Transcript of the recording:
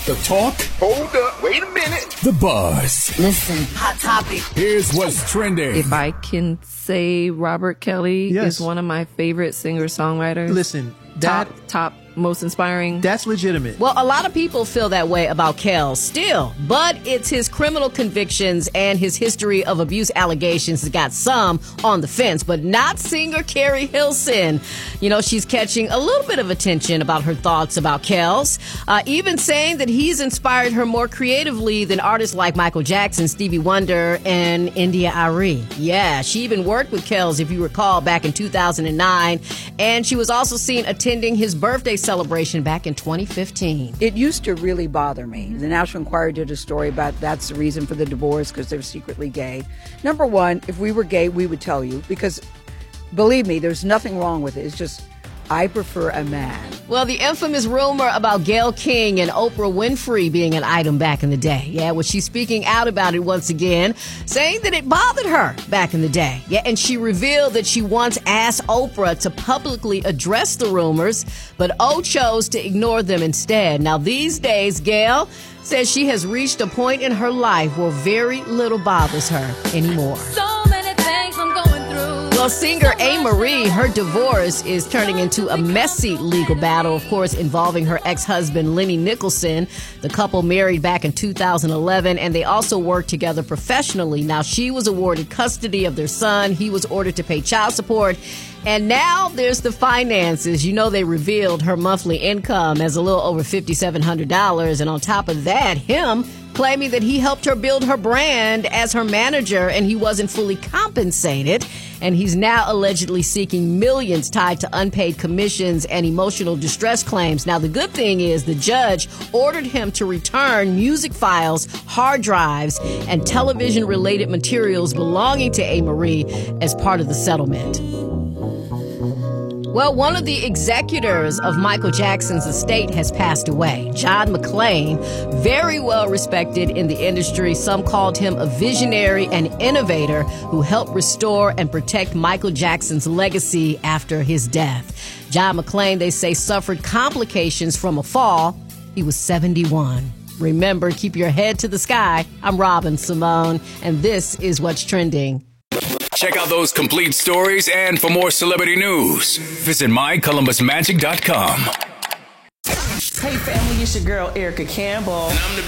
The talk. Hold up. Wait a minute. The buzz. Listen. Hot topic. Here's what's trending. If I can say, Robert Kelly is one of my favorite singer-songwriters. Listen, top, most inspiring. That's legitimate. Well, a lot of people feel that way about Kel still, but it's his criminal convictions and his history of abuse allegations that got some on the fence, but not singer Carrie Hilson. You know, she's catching a little bit of attention about her thoughts about Kel's, even saying that he's inspired her more creatively than artists like Michael Jackson, Stevie Wonder, and India Arie. Yeah, she even worked with Kel's, if you recall, back in 2009, and she was also seen attending his birthday celebration back in 2015. It used to really bother me. The National Enquirer did a story about that's the reason for the divorce, because they're secretly gay. Number one, if we were gay, we would tell you, because believe me, there's nothing wrong with it. It's just, I prefer a man. Well, the infamous rumor about Gayle King and Oprah Winfrey being an item back in the day. Yeah, well, she's speaking out about it once again, saying that it bothered her back in the day. Yeah, and she revealed that she once asked Oprah to publicly address the rumors, but O chose to ignore them instead. Now, these days, Gayle says she has reached a point in her life where very little bothers her anymore. So many things I'm going through. Well, singer A-Marie, her divorce is turning into a messy legal battle, of course, involving her ex-husband, Lenny Nicholson. The couple married back in 2011, and they also worked together professionally. Now, she was awarded custody of their son. He was ordered to pay child support. And now there's the finances. You know, they revealed her monthly income as a little over $5,700. And on top of that, him claiming that he helped her build her brand as her manager and he wasn't fully compensated. And he's now allegedly seeking millions tied to unpaid commissions and emotional distress claims. Now, the good thing is the judge ordered him to return music files, hard drives, and television-related materials belonging to A-Marie as part of the settlement. Well, one of the executors of Michael Jackson's estate has passed away. John McClane, very well respected in the industry. Some called him a visionary and innovator who helped restore and protect Michael Jackson's legacy after his death. John McClane, they say, suffered complications from a fall. He was 71. Remember, keep your head to the sky. I'm Robin Simone, and this is What's Trending. Check out those complete stories, and for more celebrity news, visit mycolumbusmagic.com. Hey family, it's your girl Erica Campbell. And I'm the